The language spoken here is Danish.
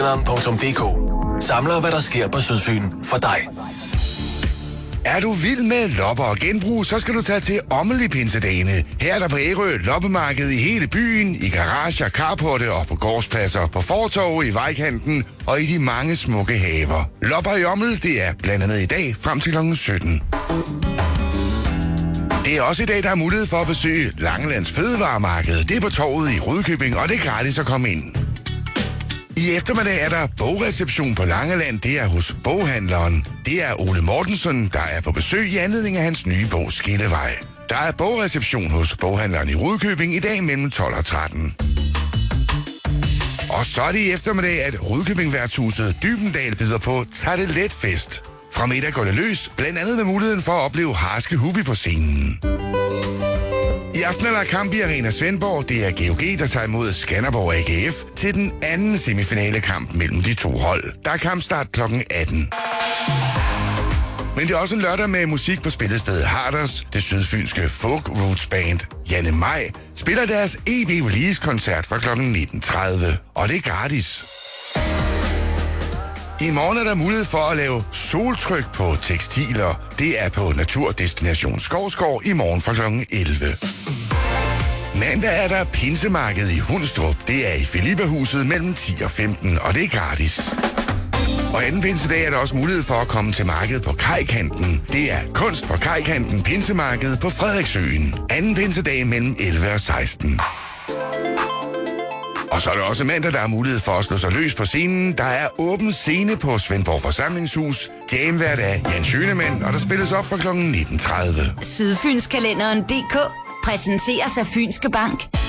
.dk samler, hvad der sker på Sydfyn for dig. Er du vild med lopper og genbrug, så skal du tage til Ommel i pinsedagene. Her er der på Ærø loppemarked i hele byen, i garager, carporte og på gårdspladser, på fortov, i vejkanten og i de mange smukke haver. Lopper i Ommel, det er blandt andet i dag frem til kl. 17. Det er også i dag, der er mulighed for at besøge Langelands Fødevaremarked. Det er på torvet i Rudkøbing, og det er gratis at komme ind. I eftermiddag er der bogreception på Langeland. Det er hos boghandleren. Det er Ole Mortensen, der er på besøg i anledning af hans nye bog Skillevej. Der er bogreception hos boghandleren i Rudkøbing i dag mellem 12 og 13. Og så er det i eftermiddag, at Rudkøbing-værtshuset Dybendal byder på Tag det let fest. Fra middag går det løs, blandt andet med muligheden for at opleve Harske Hubi på scenen. I aften er der kamp i Arena Svendborg. Det er GOG, der tager imod Skanderborg AGF til den anden semifinale kamp mellem de to hold. Der er kampstart kl. 18. Men det er også en lørdag med musik på spillestedet Harders. Det sydfynske folk roots band Janne Maj spiller deres EP-release-koncert fra kl. 19.30. Og det er gratis. I morgen er der mulighed for at lave soltryk på tekstiler. Det er på Naturdestination Skovsgård i morgen fra kl. 11. Mandag er der pinsemarked i Hundstrup. Det er i Filipperhuset mellem 10 og 15, og det er gratis. Og anden pinsedag er der også mulighed for at komme til markedet på Kajkanten. Det er kunst på Kajkanten pinsemarked på Frederiksøen. Anden pinsedag mellem 11 og 16. Og så er der også mandag, der er mulighed for at slå sig løs på scenen. Der er åben scene på Svendborg Forsamlingshus. Jamvært af Jan Schønemann, og der spilles op fra kl. 19.30. Sydfynskalenderen.dk præsenteres af Fynske Bank.